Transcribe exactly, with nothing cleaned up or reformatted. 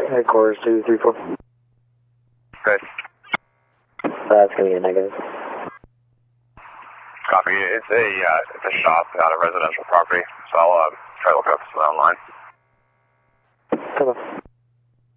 Headquarters two three four. Good. That's going to be a negative. Copy. It's a, uh, it's a shop out of residential property, so I'll uh, try to look up online. Come on.